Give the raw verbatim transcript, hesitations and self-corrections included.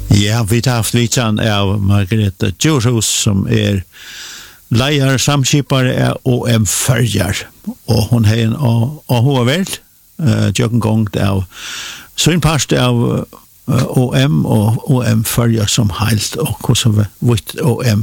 Ja, vi har haft vitsan av Margareta Djurhus som er leier samskipare av O M Førjar, og hun har en A H V, uh, Jørgen Gongt av synpast av uh, O M og O M Førjar som heilt, og hvordan vi vet O M